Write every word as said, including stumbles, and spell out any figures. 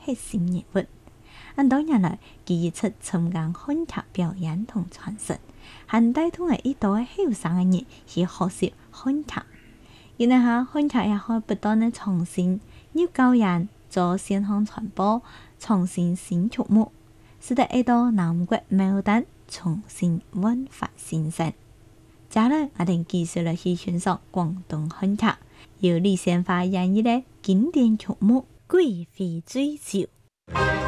核心人物。咁多年來，佢一直參加漢劇表演同傳承，還帶動了一代後生嘅人去學習漢劇。然後下漢劇也可以不斷的創新，要教人做線上傳播，創新新曲目，使得一道南國牡丹重新煥發新生。接來我哋繼續來去欣賞廣東漢劇，由李仙花演繹的經典曲目《貴妃醉酒》。